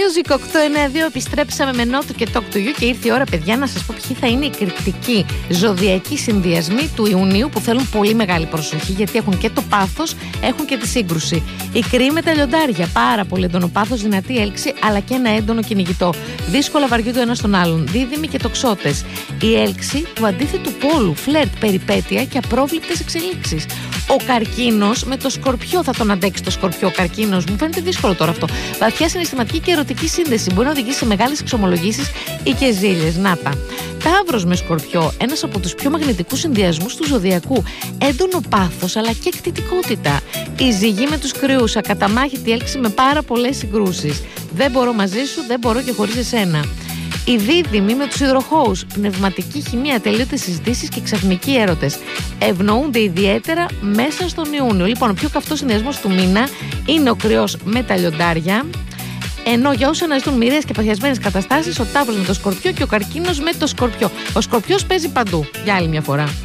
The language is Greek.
Music 892, επιστρέψαμε με Not και Talk to You και ήρθε η ώρα, παιδιά, να σας πω ποιοι θα είναι οι εκρηκτικοί ζωδιακοί συνδυασμοί του Ιουνίου που θέλουν πολύ μεγάλη προσοχή, γιατί έχουν και το πάθος, έχουν και τη σύγκρουση. Οι Κρυοί με τα λιοντάρια, πάρα πολύ έντονο πάθος, δυνατή έλξη, αλλά και ένα έντονο κυνηγητό. Δύσκολα βαριούνται ο ένας τον άλλον. Δίδυμοι και τοξότες. Η έλξη του αντίθετου πόλου, φλερτ, περιπέτεια και απρόβλεπτες εξελίξεις. Ο Καρκίνος με το Σκορπιό, θα τον αντέξει το Σκορπιό. Ο Καρκίνος, μου φαίνεται δύσκολο τώρα αυτό. Βαθιά συναισθηματική και ερωτική σύνδεση μπορεί να οδηγήσει σε μεγάλες εξομολογήσεις ή και ζήλιες. Να τα. Ταύρος με Σκορπιό, ένας από τους πιο μαγνητικούς συνδυασμούς του ζωδιακού. Έντονο πάθος αλλά και εκτιτικότητα. Η Ζυγή με τους Κρυούς, ακαταμάχητη έλξη με πάρα πολλές συγκρούσεις. Δεν μπορώ μαζί σου, δεν μπορώ και χωρίς εσένα. Οι Δίδυμοι με τους Υδροχόους, πνευματική χημεία, τελείωτες συζητήσεις και ξαφνικοί έρωτες. Ευνοούνται ιδιαίτερα μέσα στον Ιούνιο. Λοιπόν, ο πιο καυτός συνδυασμός του μήνα είναι ο Κρυός με τα λιοντάρια. Ενώ για όσους αναζητούν μοιραίες και παθιασμένες καταστάσεις, ο Ταύρος με το Σκορπιό και ο Καρκίνος με το Σκορπιό. Ο Σκορπιός παίζει παντού, για άλλη μια φορά.